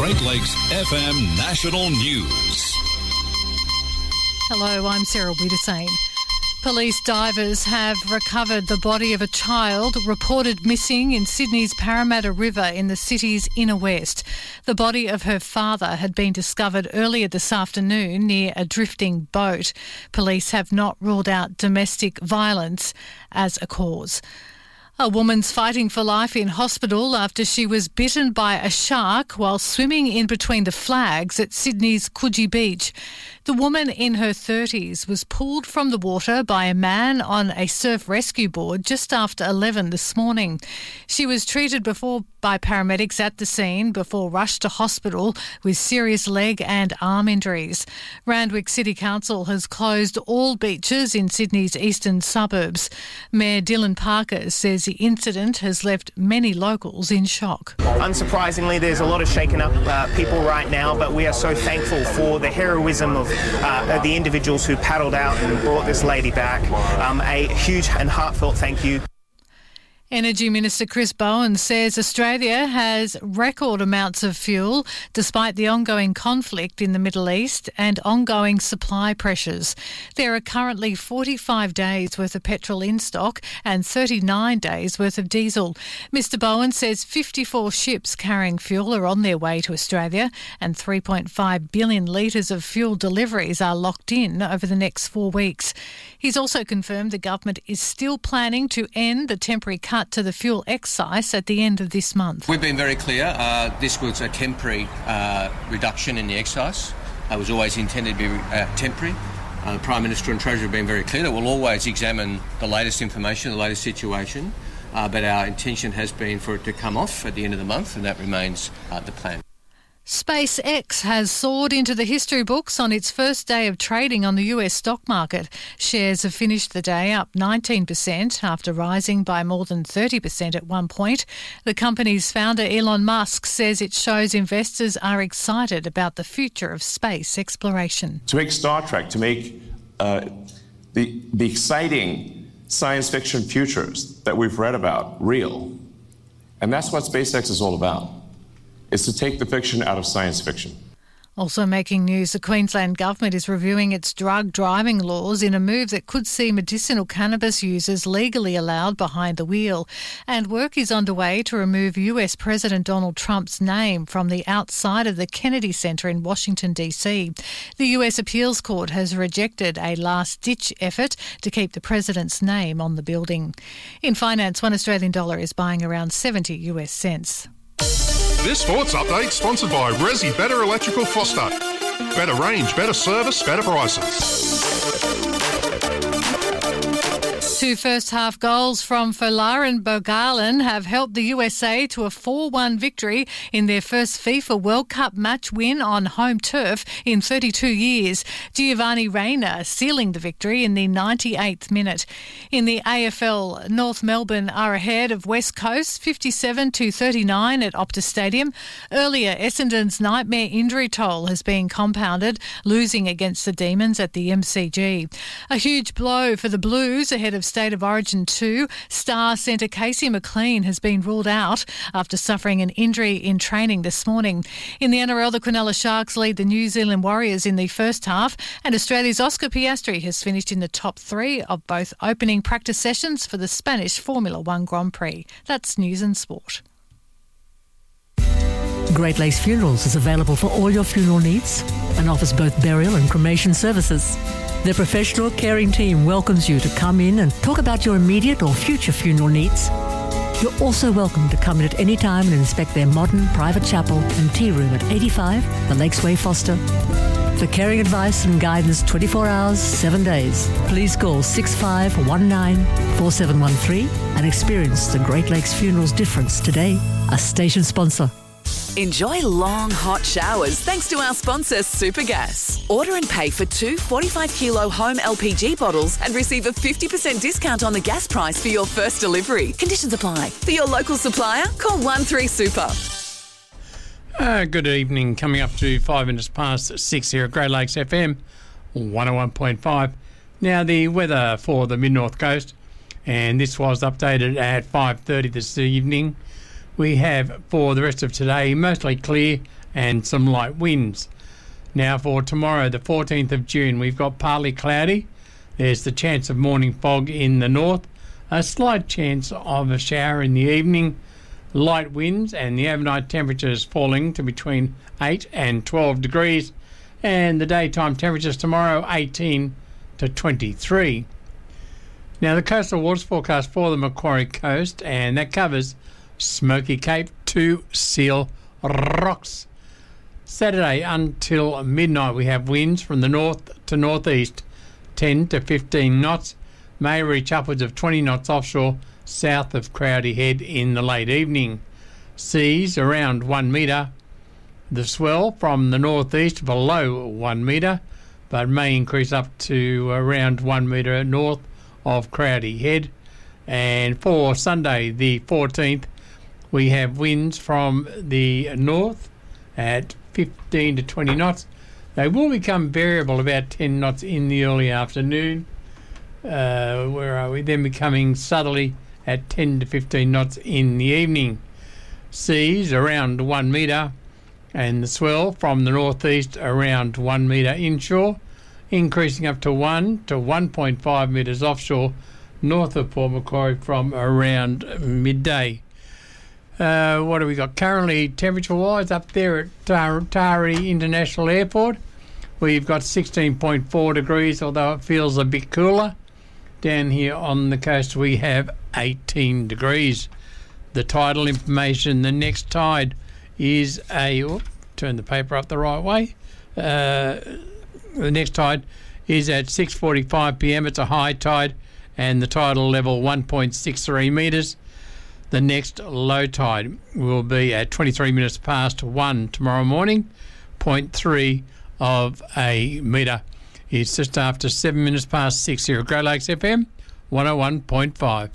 Great Lakes FM National News. Hello, I'm Sarah Wiedersane. Police divers have recovered the body of a child reported missing in Sydney's Parramatta River in the city's inner west. The body of her father had been discovered earlier this afternoon near a drifting boat. Police have not ruled out domestic violence as a cause. A woman's fighting for life in hospital after she was bitten by a shark while swimming in between the flags at Sydney's Coogee Beach. The woman in her 30s was pulled from the water by a man on a surf rescue board just after 11 this morning. She was treated by paramedics at the scene before rushed to hospital with serious leg and arm injuries. Randwick City Council has closed all beaches in Sydney's eastern suburbs. Mayor Dylan Parker says the incident has left many locals in shock. Unsurprisingly, there's a lot of shaken up people right now, but we are so thankful for the heroism of the individuals who paddled out and brought this lady back. A huge and heartfelt thank you. Energy Minister Chris Bowen says Australia has record amounts of fuel despite the ongoing conflict in the Middle East and ongoing supply pressures. There are currently 45 days worth of petrol in stock and 39 days worth of diesel. Mr Bowen says 54 ships carrying fuel are on their way to Australia and 3.5 billion litres of fuel deliveries are locked in over the next 4 weeks. He's also confirmed the government is still planning to end the temporary cut to the fuel excise at the end of this month. We've been very clear. This was a temporary reduction in the excise. It was always intended to be temporary. The Prime Minister and Treasurer have been very clear that we'll always examine the latest information, the latest situation, but our intention has been for it to come off at the end of the month, and that remains the plan. SpaceX has soared into the history books on its first day of trading on the US stock market. Shares have finished the day up 19% after rising by more than 30% at one point. The company's founder, Elon Musk, says it shows investors are excited about the future of space exploration. To make Star Trek, to make the exciting science fiction futures that we've read about real. And that's what SpaceX is all about. Is to take the fiction out of science fiction. Also making news, the Queensland Government is reviewing its drug driving laws in a move that could see medicinal cannabis users legally allowed behind the wheel. And work is underway to remove US President Donald Trump's name from the outside of the Kennedy Centre in Washington, D.C. The US Appeals Court has rejected a last-ditch effort to keep the president's name on the building. In finance, $1 Australian is buying around 70 US cents. This sports update sponsored by Resi Better Electrical Foster. Better range, better service, better prices. 2 first-half goals from Folar and Bogalen have helped the USA to a 4-1 victory in their first FIFA World Cup match win on home turf in 32 years. Giovanni Reina sealing the victory in the 98th minute. In the AFL, North Melbourne are ahead of West Coast 57-39 at Optus Stadium. Earlier, Essendon's nightmare injury toll has been compounded, losing against the Demons at the MCG. A huge blow for the Blues ahead of State of Origin 2. Star centre Casey McLean has been ruled out after suffering an injury in training this morning. In the NRL, the Cronulla Sharks lead the New Zealand Warriors in the first half, and Australia's Oscar Piastri has finished in the top 3 of both opening practice sessions for the Spanish Formula One Grand Prix. That's news and sport. Great Lakes Funerals is available for all your funeral needs and offers both burial and cremation services. Their professional caring team welcomes you to come in and talk about your immediate or future funeral needs. You're also welcome to come in at any time and inspect their modern private chapel and tea room at 85 The Lakes Way, Foster. For caring advice and guidance 24 hours, 7 days, please call 6519-4713 and experience the Great Lakes Funerals difference today. A station sponsor. Enjoy long, hot showers thanks to our sponsor, Supergas. Order and pay for 2 45-kilo home LPG bottles and receive a 50% discount on the gas price for your first delivery. Conditions apply. For your local supplier, call 13Super. Good evening. Coming up to 5 minutes past 6 here at Great Lakes FM 101.5. Now the weather for the Mid-North Coast, and this was updated at 5:30 this evening. We have, for the rest of today, mostly clear and some light winds. Now for tomorrow, the 14th of June, we've got partly cloudy. There's the chance of morning fog in the north, a slight chance of a shower in the evening, light winds, and the overnight temperatures falling to between 8 and 12 degrees, and the daytime temperatures tomorrow 18 to 23. Now the coastal waters forecast for the Macquarie Coast, and that covers Smoky Cape to Seal Rocks. Saturday until midnight we have winds from the north to northeast 10 to 15 knots, may reach upwards of 20 knots offshore south of Crowdy Head in the late evening. Seas around 1 metre. The swell from the northeast below 1 metre, but may increase up to around 1 metre north of Crowdy Head. And for Sunday the 14th, we have winds from the north at 15 to 20 knots. They will become variable about 10 knots in the early afternoon. Where are we? Then becoming southerly at 10 to 15 knots in the evening. Seas around 1 metre, and the swell from the northeast around 1 metre inshore, increasing up to 1 to 1.5 metres offshore north of Port Macquarie from around midday. What have we got currently temperature-wise up there at Taree International Airport? We've got 16.4 degrees, although it feels a bit cooler. Down here on the coast we have 18 degrees. The tidal information, the next tide is turn the paper up the right way. The next tide is at 6:45 p.m. It's a high tide, and the tidal level 1.63 metres. The next low tide will be at 23 minutes past 1 tomorrow morning, 0.3 of a metre. It's just after 7 minutes past 6 here at Great Lakes FM 101.5.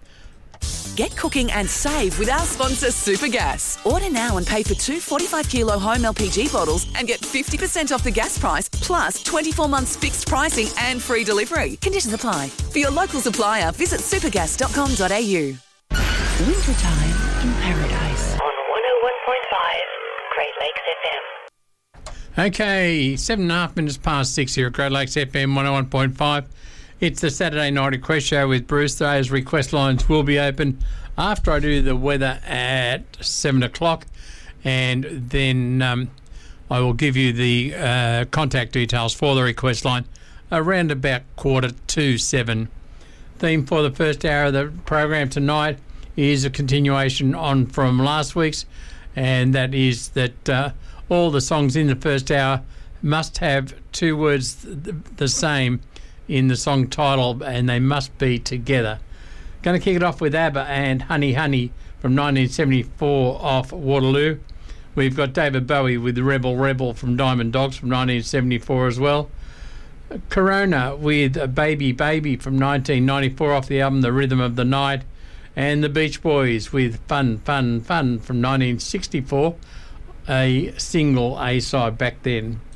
Get cooking and save with our sponsor Supergas. Order now and pay for 2 45-kilo home LPG bottles and get 50% off the gas price, plus 24 months fixed pricing and free delivery. Conditions apply. For your local supplier, visit supergas.com.au. Wintertime in Paradise on 101.5 Great Lakes FM. Okay, 7.5 minutes past 6 here at Great Lakes FM 101.5. It's the Saturday Night Request Show with Bruce. Those request lines will be open after I do the weather at 7 o'clock, and then I will give you the contact details for the request line around about 6:45. Theme for the first hour of the program tonight is a continuation on from last week's, and that is that all the songs in the first hour must have two words the same in the song title, and they must be together. Going to kick it off with ABBA and Honey Honey from 1974 off Waterloo. We've got David Bowie with Rebel Rebel from Diamond Dogs from 1974 as well. Corona with Baby Baby from 1994 off the album The Rhythm of the Night. And the Beach Boys with Fun Fun Fun from 1964, a single A-side back then.